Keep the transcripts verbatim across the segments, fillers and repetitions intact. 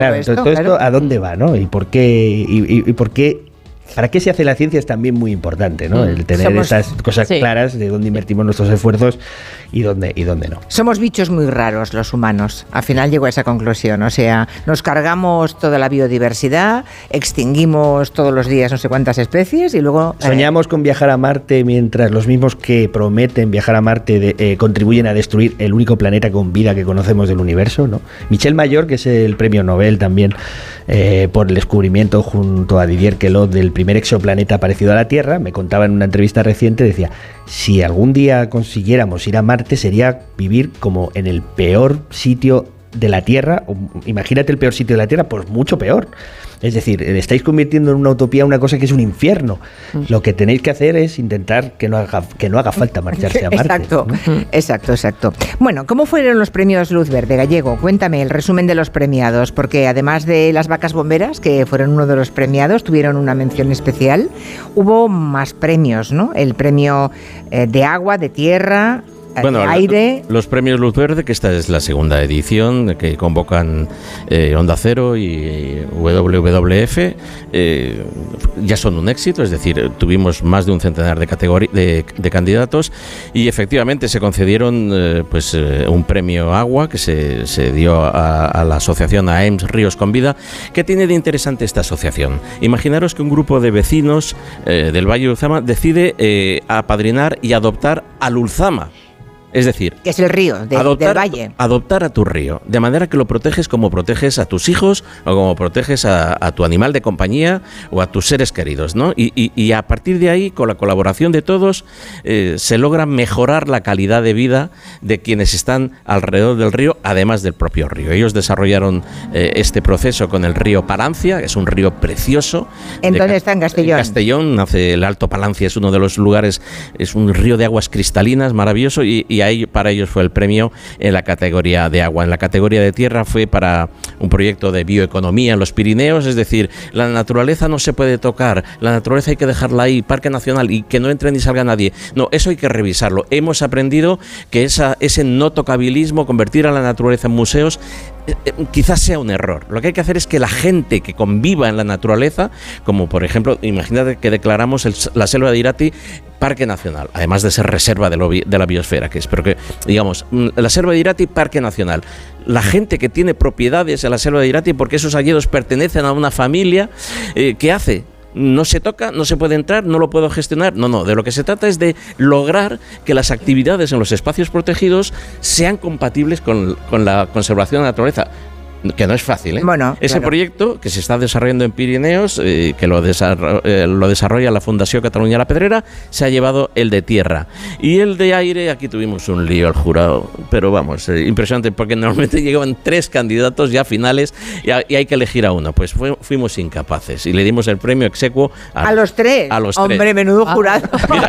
Claro, esto, todo esto, claro. ¿a dónde va, no? Y por qué, y, y, y por qué, para qué se hace la ciencia es también muy importante, ¿no? El tener Somos, estas cosas sí. claras de dónde invertimos nuestros esfuerzos y dónde, y dónde no. Somos bichos muy raros los humanos. Al final llego a esa conclusión. O sea, nos cargamos toda la biodiversidad, extinguimos todos los días no sé cuántas especies y luego... Eh, Soñamos con viajar a Marte mientras los mismos que prometen viajar a Marte de, eh, contribuyen a destruir el único planeta con vida que conocemos del universo, ¿no? Michel Mayor, que es el premio Nobel también eh, por el descubrimiento junto a Didier Queloz del primer exoplaneta parecido a la Tierra, me contaba en una entrevista reciente, decía, si algún día consiguiéramos ir a Marte sería vivir como en el peor sitio de la Tierra. Imagínate el peor sitio de la Tierra, pues mucho peor. Es decir, estáis convirtiendo en una utopía una cosa que es un infierno. Mm. Lo que tenéis que hacer es intentar que no haga, que no haga falta marcharse a Marte. Exacto, ¿no? exacto, exacto. Bueno, ¿cómo fueron los premios Luz Verde, Gallego? Cuéntame el resumen de los premiados, porque además de las vacas bomberas, que fueron uno de los premiados, tuvieron una mención especial, hubo más premios, ¿no? El premio eh, de agua, de tierra... Bueno, aire. Los premios Luz Verde, que esta es la segunda edición, que convocan eh, Onda Cero y W W F, eh, ya son un éxito, es decir, tuvimos más de un centenar de, categori- de, de candidatos y efectivamente se concedieron eh, pues eh, un premio Agua que se, se dio a, a la asociación A E M S Ríos con Vida. ¿Qué tiene de interesante esta asociación? Imaginaros que un grupo de vecinos eh, del Valle de Ulzama decide eh, apadrinar y adoptar al Ulzama. Es decir, que es el río de, adoptar, del valle. Adoptar a tu río, de manera que lo proteges como proteges a tus hijos o como proteges a, a tu animal de compañía o a tus seres queridos, ¿no? Y, y, y a partir de ahí, con la colaboración de todos, eh, se logra mejorar la calidad de vida de quienes están alrededor del río, además del propio río. Ellos desarrollaron eh, este proceso con el río Palancia, que es un río precioso. ¿En dónde está? En Castellón. En Castellón, nace el Alto Palancia, es uno de los lugares, es un río de aguas cristalinas, maravilloso, y, y ahí para ellos fue el premio en la categoría de agua. En la categoría de tierra fue para un proyecto de bioeconomía en los Pirineos, es decir, la naturaleza no se puede tocar, la naturaleza hay que dejarla ahí, parque nacional, y que no entre ni salga nadie. No, eso hay que revisarlo. Hemos aprendido que esa, ese no tocabilismo, convertir a la naturaleza en museos, eh, eh, quizás sea un error. Lo que hay que hacer es que la gente que conviva en la naturaleza, como por ejemplo, imagínate que declaramos el, la selva de Irati Parque Nacional, además de ser reserva de, lo, de la biosfera, que es, pero que, digamos, la selva de Irati, Parque Nacional. La gente que tiene propiedades en la selva de Irati, porque esos hayedos pertenecen a una familia, eh, ¿qué hace? No se toca, no se puede entrar, no lo puedo gestionar. No, no, de lo que se trata es de lograr que las actividades en los espacios protegidos sean compatibles con, con la conservación de la naturaleza. Que no es fácil, ¿eh? Bueno, ese claro. proyecto que se está desarrollando en Pirineos, eh, que lo, desarro- eh, lo desarrolla la Fundación Cataluña La Pedrera, se ha llevado el de tierra. Y el de aire, aquí tuvimos un lío al jurado, pero vamos, eh, impresionante, porque normalmente llegaban tres candidatos ya finales y, a, y hay que elegir a uno. Pues fue, fuimos incapaces y le dimos el premio exequo a, a los tres. A los Hombre, tres. menudo jurado.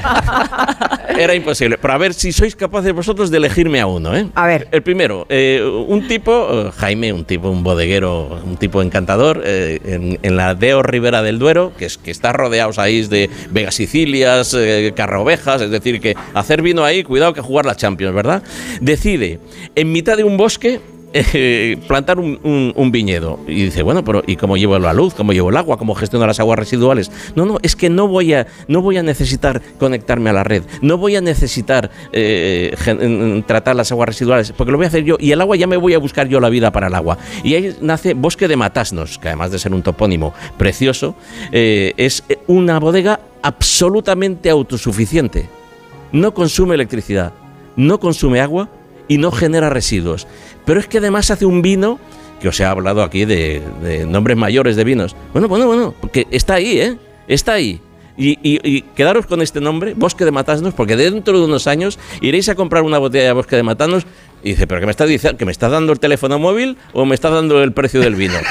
Mira, era imposible. Pero a ver si sois capaces vosotros de elegirme a uno, ¿eh? A ver. El primero, eh, un tipo, eh, Jaime, un tipo, un bodeguero, un tipo encantador, eh, en, en la Deo Ribera del Duero, que, es, que está rodeados ahí de Vega Sicilias, eh, Carraovejas, es decir, que hacer vino ahí, cuidado que jugar la Champions, ¿verdad? Decide, en mitad de un bosque, Eh, plantar un, un, un viñedo. Y dice, bueno, pero ¿y cómo llevo la luz? ¿Cómo llevo el agua? ¿Cómo gestiono las aguas residuales? No, no, es que no voy a, no voy a necesitar conectarme a la red, no voy a necesitar eh, gen, tratar las aguas residuales, porque lo voy a hacer yo, y el agua ya me voy a buscar yo la vida para el agua. Y ahí nace Bosque de Matasnos, que además de ser un topónimo precioso, eh, es una bodega absolutamente autosuficiente. No consume electricidad, no consume agua y no genera residuos. Pero es que además hace un vino, que os he hablado aquí de, de nombres mayores de vinos. Bueno, bueno, bueno, porque está ahí, ¿eh? Está ahí. Y, y, y quedaros con este nombre, Bosque de Matasnos, porque dentro de unos años iréis a comprar una botella de Bosque de Matasnos y dice, ¿pero qué me estás diciendo? ¿Que me estás dando el teléfono móvil o me estás dando el precio del vino?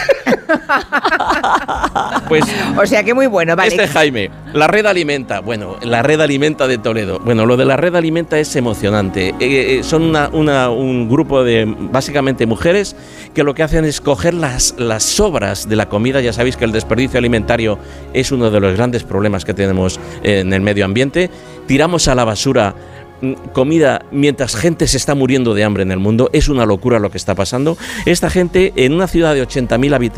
Pues, o sea que muy bueno, vale. Este Jaime, la Red Alimenta. Bueno, la Red Alimenta de Toledo. Bueno, lo de la Red Alimenta es emocionante. Eh, eh, son una, una, un grupo de, básicamente, mujeres que lo que hacen es coger las, las sobras de la comida. Ya sabéis que el desperdicio alimentario es uno de los grandes problemas que tenemos en el medio ambiente. Tiramos a la basura comida mientras gente se está muriendo de hambre en el mundo. Es una locura lo que está pasando. Esta gente, en una ciudad de ochenta mil habitantes,